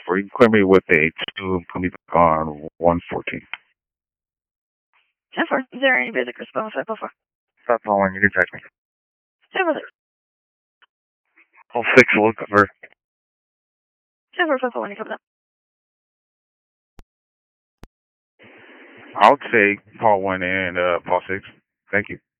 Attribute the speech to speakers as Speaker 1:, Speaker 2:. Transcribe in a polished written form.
Speaker 1: 4. You can clear me with a 2 and put me back on 114.
Speaker 2: 10-4. Is there any basic response 544?
Speaker 1: 541, you can text me.
Speaker 2: 7-4.
Speaker 1: All 6 will cover.
Speaker 2: 10-4, 541, you cover that.
Speaker 1: I would say Paul 1 and Paul 6. Thank you.